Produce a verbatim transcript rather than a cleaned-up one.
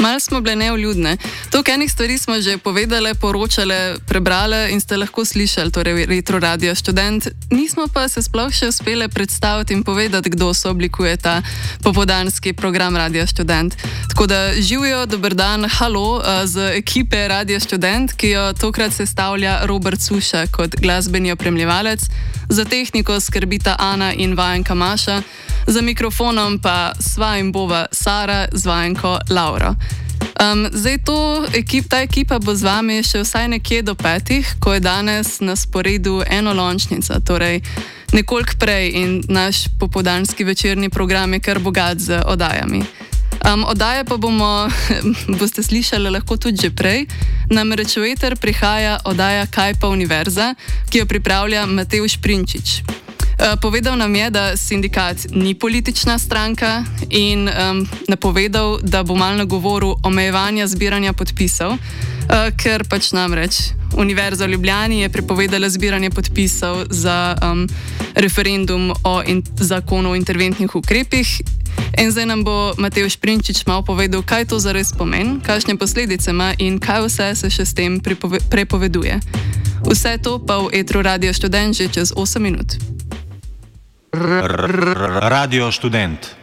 Malo smo bile neuljudne. Toliko enih stvari smo že povedale, poročale, prebrale in ste lahko slišali, torej Retro Radio Študent. Nismo pa se sploh še uspele predstaviti in povedati, kdo sooblikuje ta popoldanski program Radio Študent. Tako da živijo, dober dan, halo z ekipe Radio Študent, ki jo tokrat sestavlja Robert Suša kot glasbeni opremljevalec. Za tehniko skrbita Ana in vajenka Maša, za mikrofonom pa sva in bova Sara z vajenko Lauro. Um, zdaj to, ekip, ta ekipa bo z vami še vsaj nekje do petih, ko je danes na sporedu enolončnica, torej nekoliko prej in naš popoldanski večerni program je kar bogat z oddajami. Um, oddaje pa bomo, boste slišali lahko tudi že prej, namreč v eter prihaja oddaja Kaj pa univerza, ki jo pripravlja Matevž Prinčič. Uh, povedal nam je, da sindikat ni politična stranka in um, napovedal, da bo malo nagovoril omejevanja zbiranja podpisov, uh, ker pač namreč Univerza v Ljubljani je prepovedala zbiranje podpisov za um, referendum o in, zakonu o interventnih ukrepih. In zdaj nam bo Matevž Prinčič malo povedal, kaj to zares pomeni, kakšne posledice ima in kaj vse se še s tem prepove, prepoveduje. Vse to pa v etru Radio Študent že čez osem minut. Radio Študent.